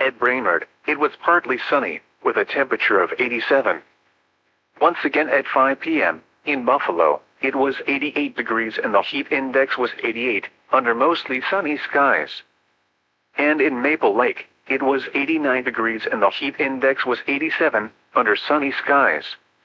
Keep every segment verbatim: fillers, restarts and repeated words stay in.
at Brainerd, it was partly sunny, with a temperature of eighty-seven. Once again at five p m, in Buffalo, it was eighty-eight degrees and the heat index was eighty-eight, under mostly sunny skies. And in Maple Lake, it was eighty-nine degrees and the heat index was eighty-seven, under sunny skies.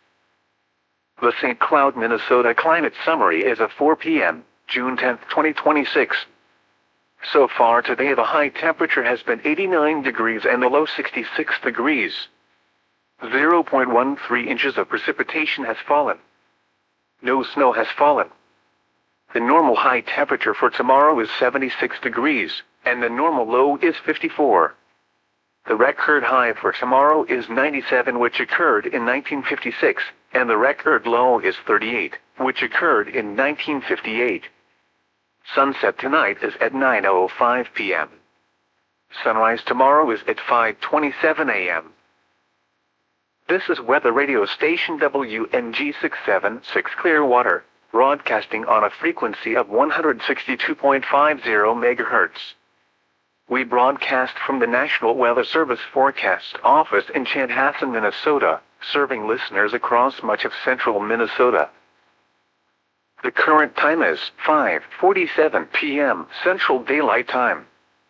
The Saint Cloud, Minnesota climate summary is at four p m, June tenth, twenty twenty-six. So far today the high temperature has been eighty-nine degrees and the low sixty-six degrees. zero point one three inches of precipitation has fallen. No snow has fallen. The normal high temperature for tomorrow is seventy-six degrees, and the normal low is fifty-four. The record high for tomorrow is ninety-seven, which occurred in nineteen fifty-six, and the record low is thirty-eight, which occurred in nineteen fifty-eight. Sunset tonight is at nine oh five p m Sunrise tomorrow is at five twenty-seven a m This is weather radio station W N G six seven six Clearwater, broadcasting on a frequency of one hundred sixty-two point five zero megahertz. We broadcast from the National Weather Service Forecast Office in Chanhassen, Minnesota, serving listeners across much of central Minnesota. The current time is five forty-seven p m Central Daylight Time.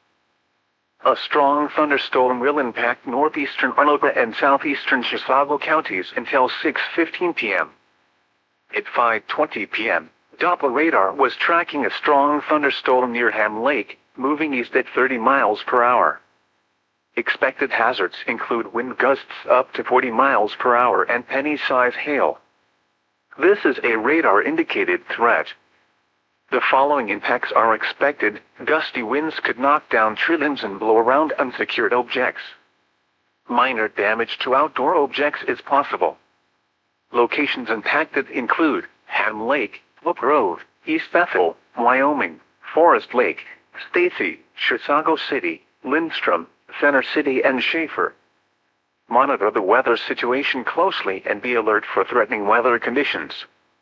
A strong thunderstorm will impact northeastern Onondaga and southeastern Chisago counties until six fifteen p m At five twenty p m, Doppler radar was tracking a strong thunderstorm near Ham Lake, moving east at thirty miles per hour. Expected hazards include wind gusts up to forty miles per hour and penny-size hail. This is a radar-indicated threat. The following impacts are expected. Gusty winds could knock down tree limbs and blow around unsecured objects. Minor damage to outdoor objects is possible. Locations impacted include Ham Lake, Loop Road, East Bethel, Wyoming, Forest Lake, Stacy, Chisago City, Lindstrom, Center City and Schaefer. Monitor the weather situation closely and be alert for threatening weather conditions.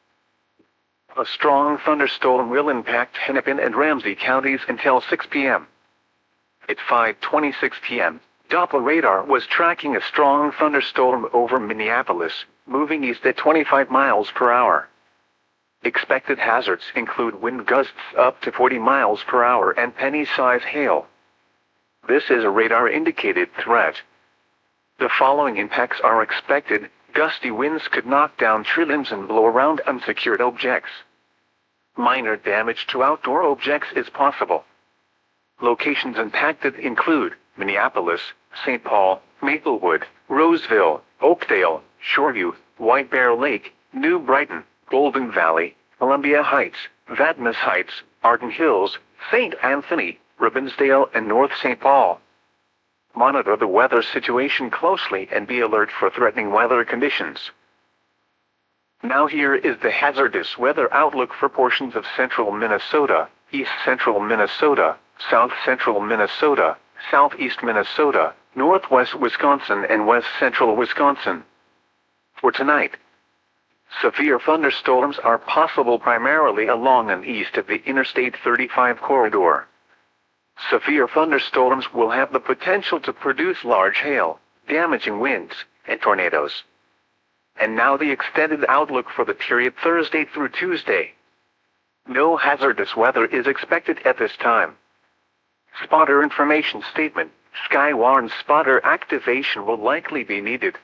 A strong thunderstorm will impact Hennepin and Ramsey counties until six p m At five twenty-six p m, Doppler radar was tracking a strong thunderstorm over Minneapolis, moving east at twenty-five miles per hour. Expected hazards include wind gusts up to forty miles per hour and penny-size hail. This is a radar-indicated threat. The following impacts are expected. Gusty winds could knock down tree limbs and blow around unsecured objects. Minor damage to outdoor objects is possible. Locations impacted include Minneapolis, Saint Paul, Maplewood, Roseville, Oakdale, Shoreview, White Bear Lake, New Brighton, Golden Valley, Columbia Heights, Vadnais Heights, Arden Hills, Saint Anthony, Robbinsdale and North Saint Paul. Monitor the weather situation closely and be alert for threatening weather conditions. Now here is the hazardous weather outlook for portions of central Minnesota, east central Minnesota, south central Minnesota, southeast Minnesota, northwest Wisconsin and west central Wisconsin. For tonight, severe thunderstorms are possible primarily along and east of the Interstate thirty-five corridor. Severe thunderstorms will have the potential to produce large hail, damaging winds, and tornadoes. And now the extended outlook for the period Thursday through Tuesday. No hazardous weather is expected at this time. Spotter information statement: Skywarn spotter activation will likely be needed.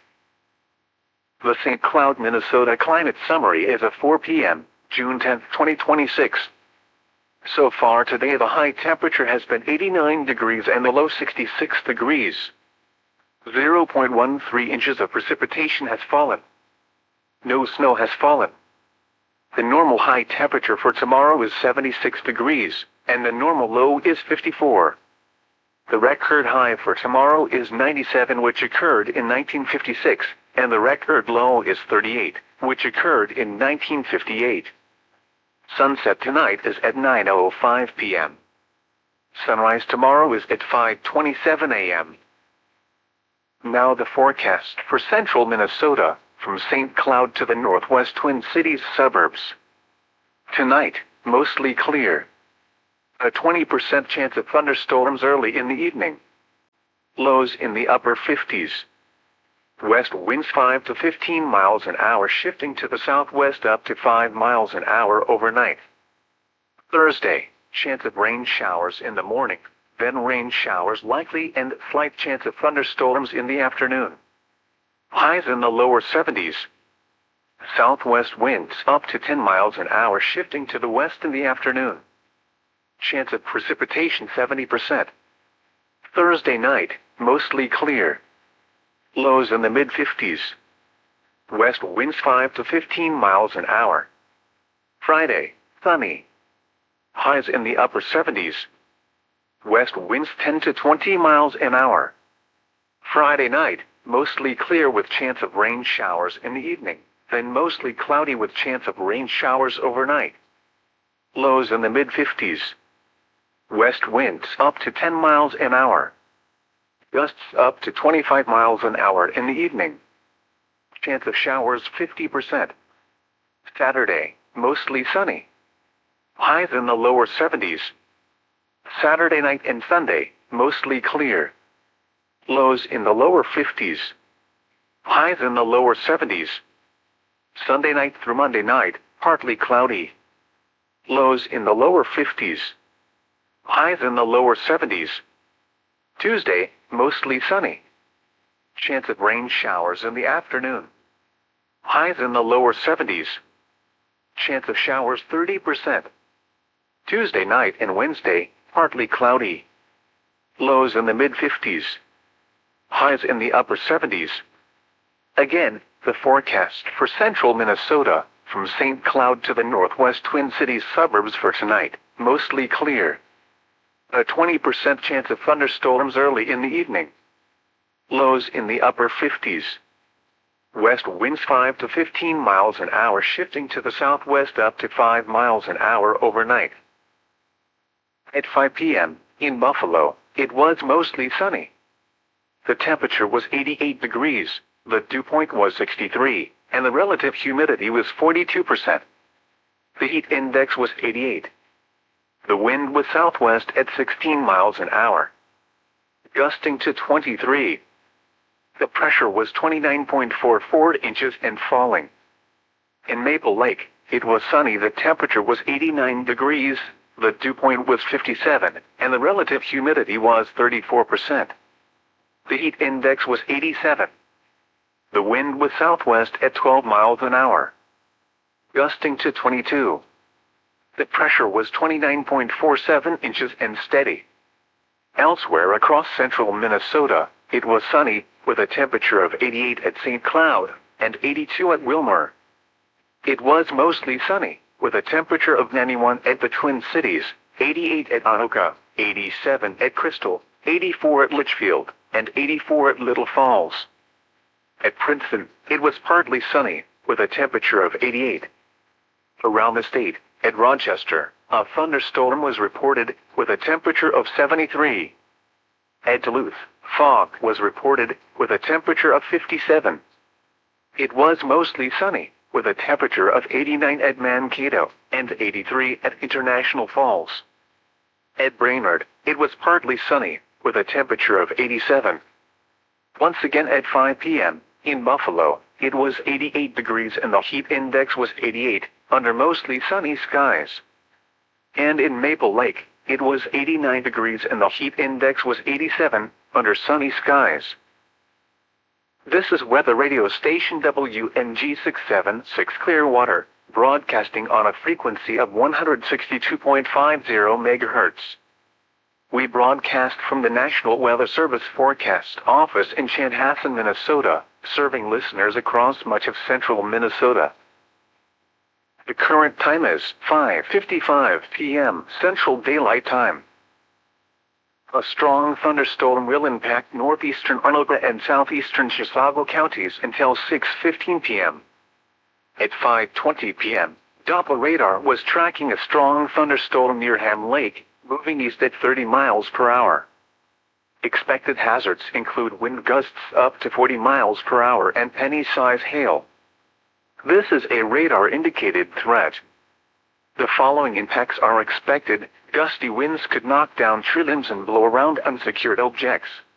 The Saint Cloud, Minnesota climate summary is at four p m, June tenth, twenty twenty-six. So far today the high temperature has been eighty-nine degrees and the low sixty-six degrees. zero point one three inches of precipitation has fallen. No snow has fallen. The normal high temperature for tomorrow is seventy-six degrees, and the normal low is fifty-four. The record high for tomorrow is ninety-seven, which occurred in nineteen fifty-six, and the record low is thirty-eight, which occurred in nineteen fifty-eight. Sunset tonight is at nine oh five p m Sunrise tomorrow is at five twenty-seven a m Now the forecast for central Minnesota, from Saint Cloud to the northwest Twin Cities suburbs. Tonight, mostly clear. A twenty percent chance of thunderstorms early in the evening. Lows in the upper fifties. West winds five to fifteen miles an hour shifting to the southwest up to five miles an hour overnight. Thursday, chance of rain showers in the morning, then rain showers likely and slight chance of thunderstorms in the afternoon. Highs in the lower seventies. Southwest winds up to ten miles an hour shifting to the west in the afternoon. Chance of precipitation seventy percent. Thursday night, mostly clear. Lows in the mid fifties. West winds five to fifteen miles an hour. Friday, sunny. Highs in the upper seventies. West winds ten to twenty miles an hour. Friday night, mostly clear with chance of rain showers in the evening, then mostly cloudy with chance of rain showers overnight. Lows in the mid fifties. West winds up to ten miles an hour. Gusts up to twenty-five miles an hour in the evening. Chance of showers fifty percent. Saturday, mostly sunny. Highs in the lower seventies. Saturday night and Sunday, mostly clear. Lows in the lower fifties. Highs in the lower seventies. Sunday night through Monday night, partly cloudy. Lows in the lower fifties. Highs in the lower seventies. Tuesday, mostly sunny. Chance of rain showers in the afternoon. Highs in the lower seventies. Chance of showers thirty percent. Tuesday night and Wednesday, partly cloudy. Lows in the mid fifties. Highs in the upper seventies. Again, the forecast for central Minnesota, from Saint Cloud to the northwest Twin Cities suburbs for tonight, mostly clear. A twenty percent chance of thunderstorms early in the evening. Lows in the upper fifties. West winds five to fifteen miles an hour shifting to the southwest up to five miles an hour overnight. At five p m, in Buffalo, it was mostly sunny. The temperature was eighty-eight degrees, the dew point was sixty-three, and the relative humidity was forty-two percent. The heat index was eighty-eight. The wind was southwest at sixteen miles an hour, gusting to twenty-three. The pressure was twenty-nine point four four inches and falling. In Maple Lake, it was sunny. The temperature was eighty-nine degrees, the dew point was fifty-seven, and the relative humidity was thirty-four percent. The heat index was eighty-seven. The wind was southwest at twelve miles an hour, gusting to twenty-two. The pressure was twenty-nine point four seven inches and steady. Elsewhere across central Minnesota, it was sunny, with a temperature of eighty-eight at Saint Cloud, and eighty-two at Willmar. It was mostly sunny, with a temperature of ninety-one at the Twin Cities, eighty-eight at Anoka, eighty-seven at Crystal, eighty-four at Litchfield, and eighty-four at Little Falls. At Princeton, it was partly sunny, with a temperature of eighty-eight. Around the state, at Rochester, a thunderstorm was reported, with a temperature of seventy-three. At Duluth, fog was reported, with a temperature of fifty-seven. It was mostly sunny, with a temperature of eighty-nine at Mankato, and eighty-three at International Falls. At Brainerd, it was partly sunny, with a temperature of eighty-seven. Once again at five p m, in Buffalo, it was eighty-eight degrees and the heat index was eighty-eight, under mostly sunny skies. And in Maple Lake, it was eighty-nine degrees and the heat index was eighty-seven, under sunny skies. This is weather radio station W N G six seven six Clearwater, broadcasting on a frequency of one hundred sixty-two point five zero megahertz. We broadcast from the National Weather Service Forecast Office in Chanhassen, Minnesota, serving listeners across much of central Minnesota. The current time is five fifty-five p m Central Daylight Time. A strong thunderstorm will impact northeastern Anoka and southeastern Chisago counties until six fifteen p m At five twenty p m, Doppler radar was tracking a strong thunderstorm near Ham Lake, moving east at thirty miles per hour. Expected hazards include wind gusts up to forty miles per hour and penny-size hail. This is a radar-indicated threat. The following impacts are expected. Gusty winds could knock down tree limbs and blow around unsecured objects.